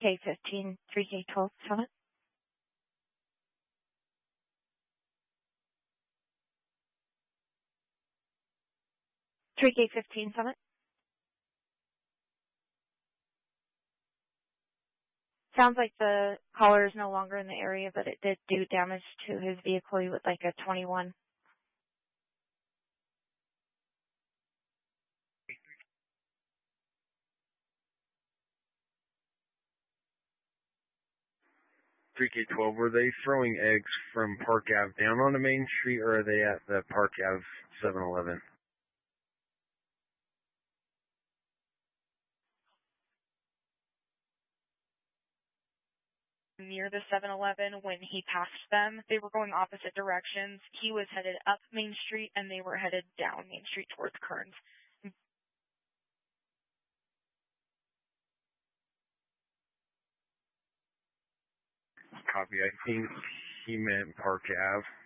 K15, 3K12 Summit. 3K15 Summit. Sounds like the caller is no longer in the area, but it did do damage to his vehicle. He would like a 21. Three K12, were they throwing eggs from Park Ave down onto Main Street, or are they at the Park Ave 7-Eleven? Near the 7-Eleven, when he passed them, they were going opposite directions. He was headed up Main Street, and they were headed down Main Street towards Kearns. Copy. I think he meant Park Ave.